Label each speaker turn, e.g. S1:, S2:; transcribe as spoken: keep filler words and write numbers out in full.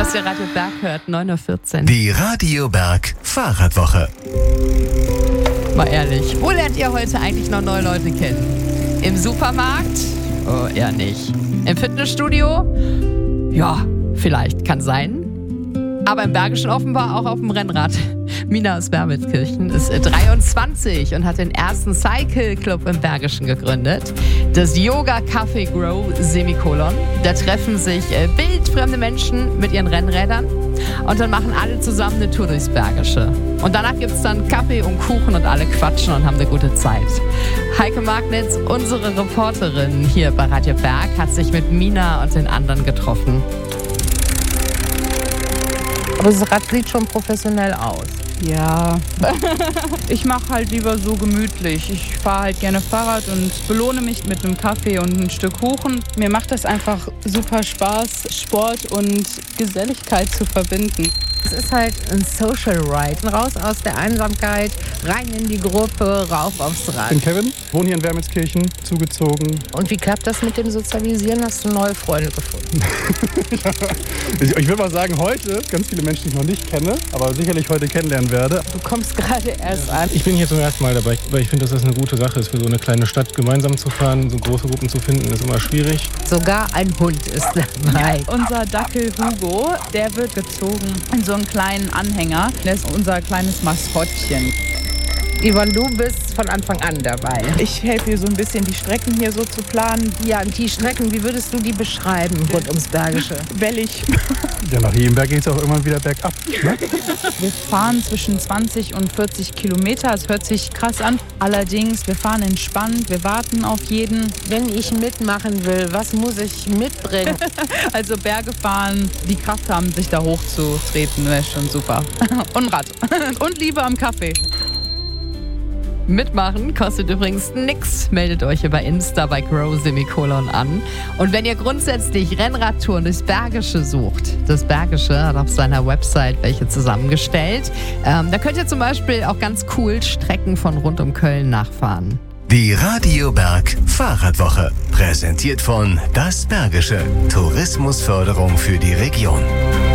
S1: dass ihr Radio Berg hört, neun Uhr vierzehn.
S2: Die Radio Berg Fahrradwoche.
S1: Mal ehrlich, wo lernt ihr heute eigentlich noch neue Leute kennen? Im Supermarkt? Oh, eher nicht. Im Fitnessstudio? Ja, vielleicht, kann sein. Aber im Bergischen offenbar auch auf dem Rennrad. Mina aus Wermelskirchen ist dreiundzwanzig und hat den ersten Cycle Club im Bergischen gegründet. Das Yoga Café Grow Semikolon. Da treffen sich wildfremde Menschen mit ihren Rennrädern und dann machen alle zusammen eine Tour durchs Bergische. Und danach gibt es dann Kaffee und Kuchen und alle quatschen und haben eine gute Zeit. Heike Magnitz, unsere Reporterin hier bei Radio Berg, hat sich mit Mina und den anderen getroffen.
S3: Aber das Rad sieht schon professionell aus.
S4: Ja, ich mache halt lieber so gemütlich. Ich fahre halt gerne Fahrrad und belohne mich mit einem Kaffee und ein Stück Kuchen. Mir macht das einfach super Spaß, Sport und Geselligkeit zu verbinden.
S3: Es ist halt ein Social Ride. Raus aus der Einsamkeit, rein in die Gruppe, rauf aufs Rad.
S5: Ich bin Kevin, wohne hier in Wermelskirchen, zugezogen.
S3: Und wie klappt das mit dem Sozialisieren? Hast du neue Freunde gefunden?
S5: Ja, ich ich würde mal sagen, heute ganz viele Menschen, die ich noch nicht kenne, aber sicherlich heute kennenlernen werde.
S3: Du kommst gerade erst an.
S6: Ich bin hier zum ersten Mal dabei, weil ich finde, dass das eine gute Sache ist, für so eine kleine Stadt gemeinsam zu fahren. So große Gruppen zu finden, ist immer schwierig.
S3: Sogar ein Hund ist dabei.
S4: Ja, unser Dackel Hugo, der wird gezogen in so einen kleinen Anhänger. Der ist unser kleines Maskottchen.
S3: Yvonne, du bist von Anfang an dabei.
S4: Ich helfe ihr so ein bisschen, die Strecken hier so zu planen.
S3: Ja, und die Strecken, wie würdest du die beschreiben rund ums Bergische?
S4: Wellig.
S5: Ja, nach jedem Berg geht es auch irgendwann wieder bergab. Ne?
S4: Wir fahren zwischen zwanzig und vierzig Kilometer. Es hört sich krass an. Allerdings, wir fahren entspannt, wir warten auf jeden.
S3: Wenn ich mitmachen will, was muss ich mitbringen?
S4: Also Berge fahren, die Kraft haben, sich da hochzutreten, wäre schon super. Und Rad. Und Liebe am Kaffee.
S1: Mitmachen kostet übrigens nix. Meldet euch über Insta bei Grow Semikolon an. Und wenn ihr grundsätzlich Rennradtouren durchs Bergische sucht, das Bergische hat auf seiner Website welche zusammengestellt. Ähm, da könnt ihr zum Beispiel auch ganz cool Strecken von rund um Köln nachfahren.
S2: Die Radio Berg Fahrradwoche. Präsentiert von Das Bergische. Tourismusförderung für die Region.